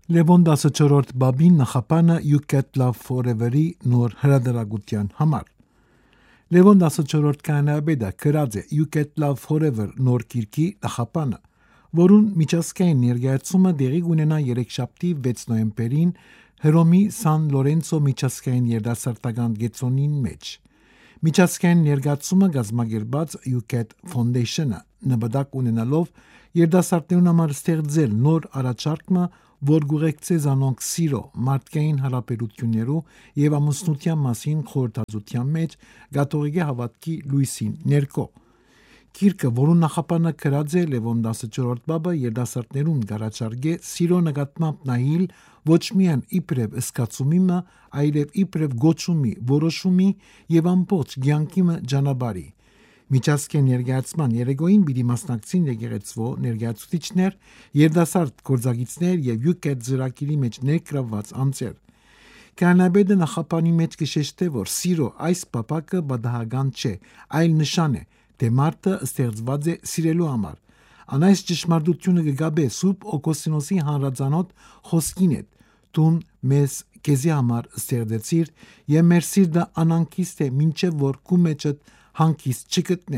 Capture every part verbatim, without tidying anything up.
Լևոն տասնչորրորդ բաբին նախապանը You Get Love Forever-ի նոր հրատարակության համար։ Լևոն տասնչորրորդ կանայաբեդը գրած է You Get Love Forever նոր գիրքի նախապանը, որուն միջազգային ներկայացումը դեղի կունենա երեքշաբթի վեց նոյեմբերին Հռոմի Սան Լորենցո միջազգային երիտասարդական կենտրոնին մեջ։ Միջազգային ներկայացումը կազմակերպած You Get Foundation-ը նպատակ ունենալով երիտասարդներուն համար ստեղծել նոր առաջարկը, որ գուղեկցե զանոնք սիրո, մարդկային հարաբերություններու եւ ամուսնության մասին խորհրդածության մեջ գաթողիկե հավատքի լույսին ներկո։ Գիրքը, որուն նախապանը գրած է Լևոն տասնչորրորդ բաբը երիտասարդներուն կառաջարկե սիրո նկատմամբ նայել ոչ միայն իբրև սկացումիմը, այլև իբրև գոչումի, որոշումի եւ ամբողջ կյանքիմը ճանապարհի։ Միջազգային ներկայացման երեկոյին պիտի մասնակցին եկեղեցվո ներկայացուցիչներ, երիտասարդ գործակիցներ եւ You Get ծրագիրի մեջ ներգրավված անձեր։ Կանայաբեդը նախապանի մեջ կշեշտե, որ սիրո այս բապակը բադահական չէ, այլ նշան է, թե մարդը ստեղծված է սիրելու համար։ Անայս ճշմարտությունը կգաբե Սուրբ Օգոստինոսի հանրազանոթ խոսքին հետ. «Դուն մեզ քեզի համար ստեղծեցիր եւ մեր սիրտը անհանգիստ է, մինչեւ որ քու մեջդ հանգիստ չգտնե»։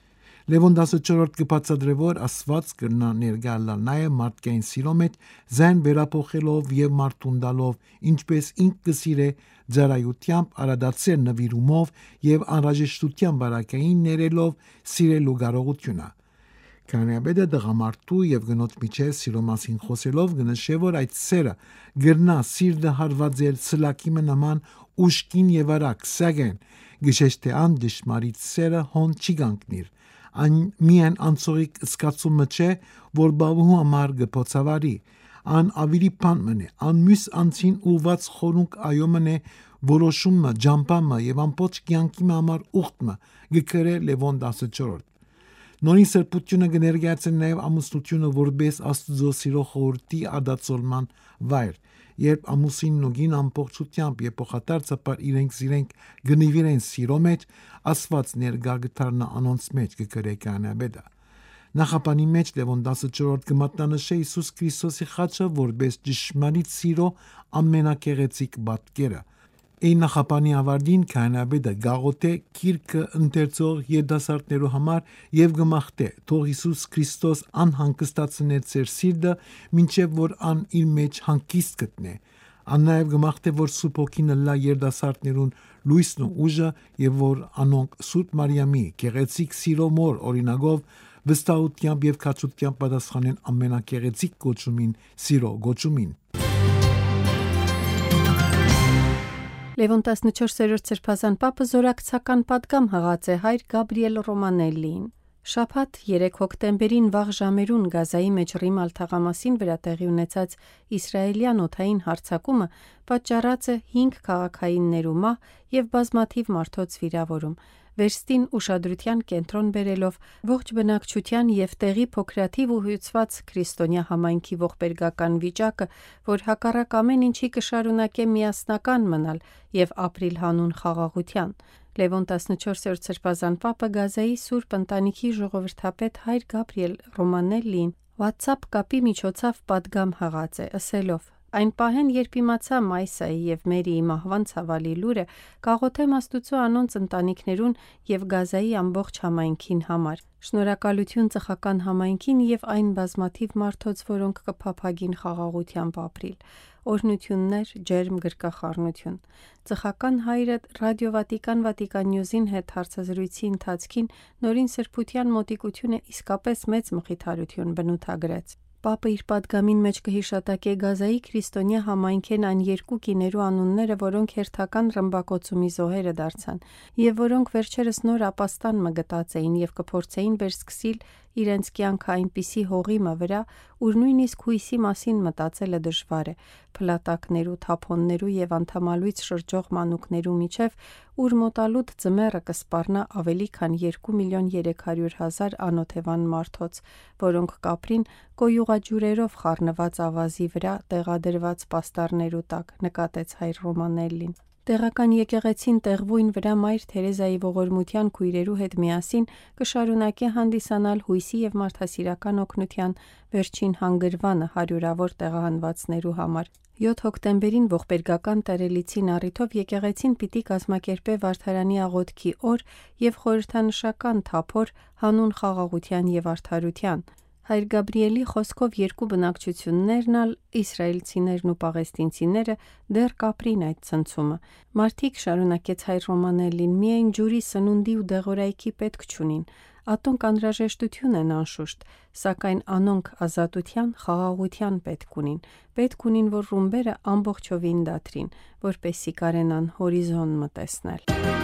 Լևոն տասնչորրորդ կբացատրե, որ Աստված կրնա ներկա լալ նաև մարդկային սիրո մեջ, զայն վերափոխելով եւ մարդուն տալով, ինչպես ինք կսիրե ծառայությամբ, արադացել նվիրումով եւ անհրաժեշտության բարակային ներելով սիրելու կարողությունը։ Կանայաբեդը դղամարդու եւ գնոջ միջև սիրո մասին խոսելով կնշե, որ այդ սերը գրնա սիրտը հարվածել սլակի նման ուշքին եւ արագ, սակայն գշեշտե ան դժմարիտ սերը հոն չի կանգնիր։ Այն միայն անցողիկ սկացումը չէ, որ բավու համար գփոցավարի, ան ավելի բան մնե, ան մյուս անցին ուված խորունկ այո մնե, որոշումը, ջամփամը եւ ամբողջ կյանքի համար ուխտը գկրե Լևոն տասնչորրորդ։ Նորին սրբությունը կներկայացնի նաև ամուսնությունը որպես Աստծո սիրո խորհրդի ադացոլման վայր, երբ ամուսինն ու կին ամբողջությամբ եւ փոխադարձաբար իրենք զիրենք գնիվիրեն սիրո մեջ, Աստված ներկա գտարնա անոնց մեջ կգրե կանայաբեդը։ Նախապանի մեջ Լևոն տասնչորրորդ կմատնանշե Հիսուս Քրիստոսի խաչը որպես ճշմարիտ սիրո ամենակեղեցիկ պատկերը։ Այն նախապանի ավարտին կանայաբեդը գաղութե գիրքը ընթերցող երիտասարդներու համար եւ գմախտե թող Հիսուս Քրիստոս անհանգստացնե ձեր սիրտը, մինչեւ որ ան իր մեջ հանգիստ գտնե։ Ան նաեւ գմախտե, որ Սուրբ Հոգին լա երիտասարդներուն լույսն ու ուժը եւ որ անոնք Սուրբ Մարիամի գեղեցիկ սիրո մոր օրինագով վստահությամբ եւ քաջությամբ պատասխանեն ամենակեղեցիկ գոչումին, սիրո գոչումին։ Լևոն տասնչորսերորդ սրբազան պապը զորակցական պատգամ հղած է հայր Գաբրիել Ռոմանելլին։ Շաբաթ երեք հոկտեմբերին վաղ ժամերուն Գազայի մեջ Ռիմալ թաղամասին վրա տեղի ունեցած իսրայելյան օդային հարձակումը պատճառած է հինգ քաղաքայիններու մահ եւ բազմաթիվ մարդոց վիրավորում, վերստին ուշադրության կենտրոն բերելով ողջ բնակչության եւ տեղի փոքրաթիվ ու հյուծված քրիստոնյա համայնքի ողբերգական վիճակը, որ հակառակ ամեն ինչի կշարունակե միասնական մնալ եւ ապրիլ հանուն խաղաղության։ Լևոն տասնչորսերորդ սրբազան պապը Գազայի Սուրբ ընտանիքի ժողովրդապետ հայր Գաբրիել Ռոմանելլին WhatsApp կապի միջոցով պատգամ հղած է, ասելով. Այն պահեն, երբ իմացա Մայսայի եւ Մերիի մահվան ցավալի լուրը, կաղոթեմ Աստուծո անոնց ընտանիքներուն եւ Գազայի ամբողջ համայնքին համար։ Շնորհակալություն ծխական համայնքին եւ այն բազմաթիվ մարդոց, որոնք կփափագին խաղաղությամբ ապրիլ։ Օրհնություններ, ջերմ գրկախառնություն։ Ծխական հայրը Ռադիո Վատիկան Վատիկան Նյուզին հետ հարցազրույցի ընթացքին նորին սրբության մոտիկությունը իսկապես մեծ մխիթարություն բնութագրեց։ Պապը իր պատգամին մեջ կհիշատակե Գազայի քրիստոնյա համայնքեն այն երկու կիներու անունները, որոնք հերթական ռմբակոծումի զոհերը դարձան, եւ որոնք վերջերս նոր ապաստան մը գտած էին եւ կփորձեին վերսկսիլ իրենց կյանքը այնպիսի հողի մը վրա, ուր նույնիսկ հույսի մասին մտածելը դժվար է, փլատակներու, թափոններու եւ անդամալույց շրջող մանուկներու միջև, ուր մոտալուտ ձմեռը կսպառնա ավելի քան երկու միլիոն երեք հարյուր հազար անօթևան մարդոց, որոնք կապրին կոյուղաջուրերով խառնված ավազի վրա տեղադրված պաստառներու տակ, նկատեց հայր Ռոմանելլին։ Տեղական եկեղեցին տեղվույն վրա Մայր Թերեզայի ողորմության քույրերու հետ միասին կշարունակի հանդիսանալ հույսի և մարդասիրական օգնության վերջին հանգրվանը հարյուրավոր տեղահանվածներու համար։ յոթ հոկտեմբերին ողբերգական տարելիցին առիթով եկեղեցին պիտի կազմակերպե Վարդարանի աղոթքի օր և խորհրդանշական թափոր հանուն խաղաղության և արդարության։ Հայր Գաբրիելի խոսքով երկու բնակչություններն ալ, իսրայելցիներն ու պաղեստինցիները, դեռ կապրին այդ ցնցումը։ Մարդիկ, շարունակեց հայր Ռոմանելին, միայն ջուրի, սնունդի ու դեղորայքի պետք չունին։ Ատոնք անհրաժեշտություն են անշուշտ, սակայն անոնք ազատության, խաղաղության պետք ունին։ Պետք ունին, որ ռումբերը ամբողջովին դադրին, որպեսզի կարենան հորիզոն մտեսնել։